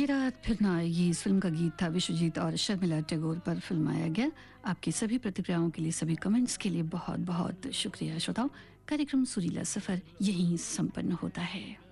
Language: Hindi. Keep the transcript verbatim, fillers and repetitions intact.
रात फिर ना ये इस फिल्म का गीत था, विश्वजीत और शर्मिला टैगोर पर फिल्माया गया। आपकी सभी प्रतिक्रियाओं के लिए, सभी कमेंट्स के लिए बहुत बहुत शुक्रिया। श्रोताओं, कार्यक्रम सुरीला सफर यहीं संपन्न होता है।